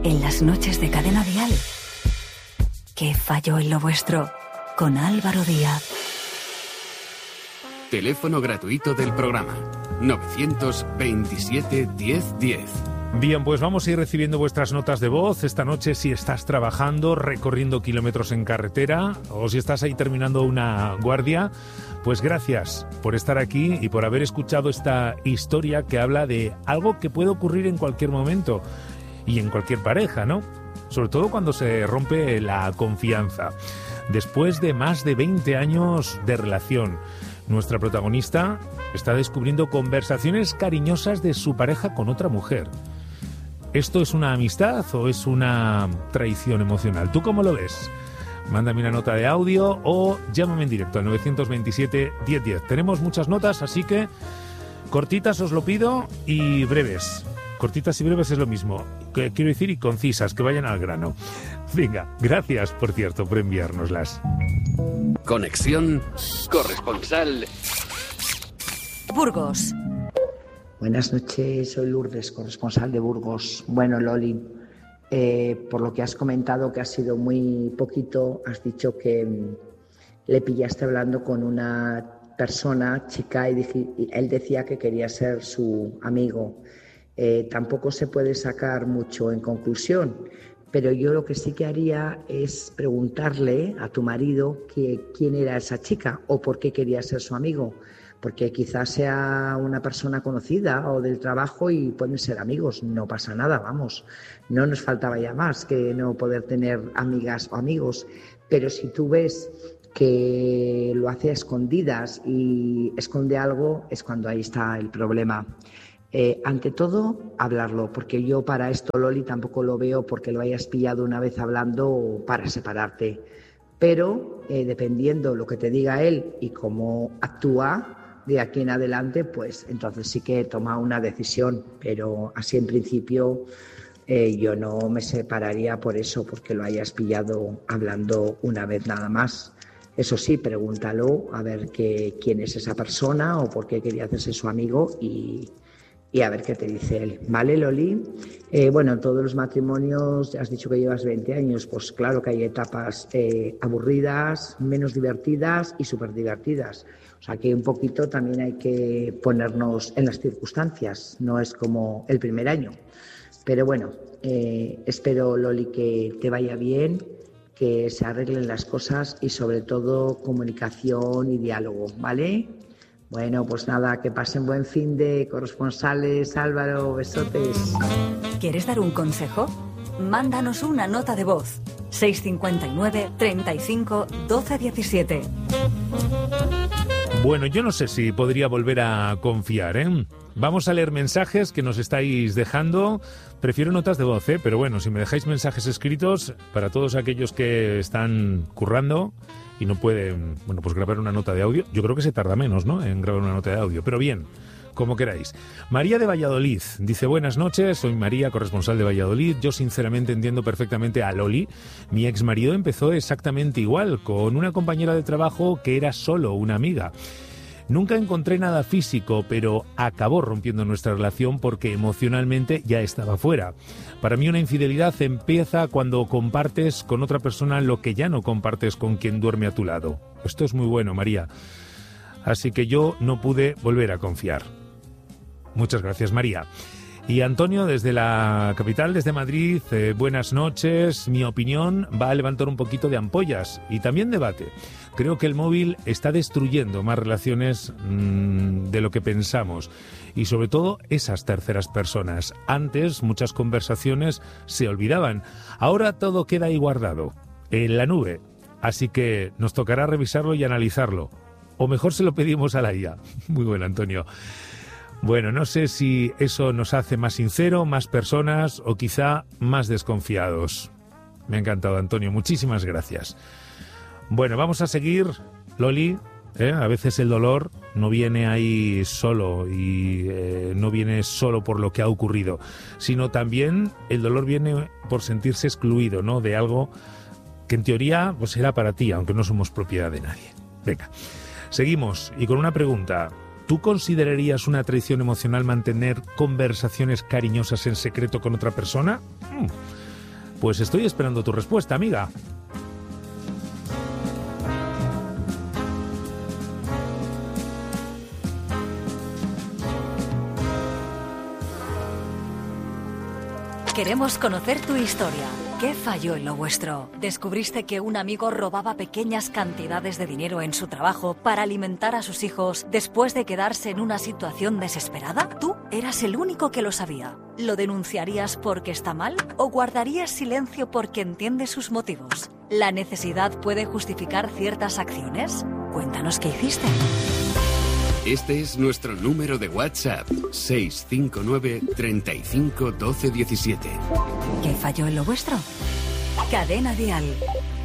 en las noches de Cadena Dial. ¿Qué falló en lo vuestro? Con Álvaro Díaz. Teléfono gratuito del programa 927 1010. Bien, pues vamos a ir recibiendo vuestras notas de voz esta noche si estás trabajando, recorriendo kilómetros en carretera o si estás ahí terminando una guardia. Pues gracias por estar aquí y por haber escuchado esta historia que habla de algo que puede ocurrir en cualquier momento y en cualquier pareja, ¿no? Sobre todo cuando se rompe la confianza. Después de más de 20 años de relación, nuestra protagonista está descubriendo conversaciones cariñosas de su pareja con otra mujer. ¿Esto es una amistad o es una traición emocional? ¿Tú cómo lo ves? Mándame una nota de audio o llámame en directo al 927 1010. Tenemos muchas notas, así que cortitas os lo pido y breves. Cortitas y breves es lo mismo. Quiero decir, y concisas, que vayan al grano. Venga, gracias, por cierto, por enviárnoslas. Conexión corresponsal Burgos. Buenas noches, soy Lourdes, corresponsal de Burgos. Bueno, Loli, por lo que has comentado, que ha sido muy poquito, has dicho que le pillaste hablando con una persona, chica, y él decía que quería ser su amigo. Tampoco se puede sacar mucho en conclusión, pero yo lo que sí que haría es preguntarle a tu marido quién era esa chica o por qué quería ser su amigo. Porque quizás sea una persona conocida o del trabajo y pueden ser amigos, no pasa nada, vamos. No nos faltaba ya más que no poder tener amigas o amigos, pero si tú ves que lo hace a escondidas y esconde algo, es cuando ahí está el problema. Ante todo, hablarlo, porque yo para esto, Loli, tampoco lo veo porque lo hayas pillado una vez hablando para separarte. Pero dependiendo lo que te diga él y cómo actúa, de aquí en adelante, pues entonces sí que toma una decisión, pero así en principio yo no me separaría por eso, porque lo hayas pillado hablando una vez nada más. Eso sí, pregúntalo a ver quién es esa persona o por qué quería hacerse su amigo y a ver qué te dice él. ¿Vale, Loli? Bueno, en todos los matrimonios, has dicho que llevas 20 años, pues claro que hay etapas aburridas, menos divertidas y súper divertidas. O sea que un poquito también hay que ponernos en las circunstancias, no es como el primer año. Pero bueno, espero, Loli, que te vaya bien, que se arreglen las cosas y sobre todo comunicación y diálogo, ¿vale? Bueno, pues nada, que pasen buen fin de corresponsales. Álvaro, besotes. ¿Quieres dar un consejo? Mándanos una nota de voz. 659 35 12 17. Bueno, yo no sé si podría volver a confiar, ¿eh? Vamos a leer mensajes que nos estáis dejando. Prefiero notas de voz, pero bueno, si me dejáis mensajes escritos, para todos aquellos que están currando y no pueden, bueno, pues grabar una nota de audio, yo creo que se tarda menos, ¿no?, en grabar una nota de audio, pero bien, como queráis. María de Valladolid dice: buenas noches, soy María, corresponsal de Valladolid. Yo sinceramente entiendo perfectamente a Loli. Mi exmarido empezó exactamente igual, con una compañera de trabajo que era solo una amiga. Nunca encontré nada físico, pero acabó rompiendo nuestra relación porque emocionalmente ya estaba fuera. Para mí una infidelidad empieza cuando compartes con otra persona lo que ya no compartes con quien duerme a tu lado. Esto es muy bueno, María. Así que yo no pude volver a confiar. Muchas gracias, María. Y Antonio, desde la capital, desde Madrid, buenas noches. Mi opinión va a levantar un poquito de ampollas y también debate. Creo que el móvil está destruyendo más relaciones de lo que pensamos y sobre todo esas terceras personas. Antes muchas conversaciones se olvidaban, ahora todo queda ahí guardado, en la nube. Así que nos tocará revisarlo y analizarlo. O mejor se lo pedimos a la IA. Muy bueno, Antonio. Bueno, no sé si eso nos hace más sinceros, más personas o quizá más desconfiados. Me ha encantado, Antonio. Muchísimas gracias. Bueno, vamos a seguir, Loli. A veces el dolor no viene ahí solo y no viene solo por lo que ha ocurrido, sino también el dolor viene por sentirse excluido, ¿no?, de algo que en teoría pues era para ti, aunque no somos propiedad de nadie. Venga, seguimos y con una pregunta. ¿Tú considerarías una traición emocional mantener conversaciones cariñosas en secreto con otra persona? Pues estoy esperando tu respuesta, amiga. Queremos conocer tu historia. ¿Qué falló en lo vuestro? ¿Descubriste que un amigo robaba pequeñas cantidades de dinero en su trabajo para alimentar a sus hijos después de quedarse en una situación desesperada? ¿Tú eras el único que lo sabía? ¿Lo denunciarías porque está mal o guardarías silencio porque entiendes sus motivos? ¿La necesidad puede justificar ciertas acciones? Cuéntanos qué hiciste. Este es nuestro número de WhatsApp, 659 35 12 17. ¿Qué falló en lo vuestro? Cadena Dial.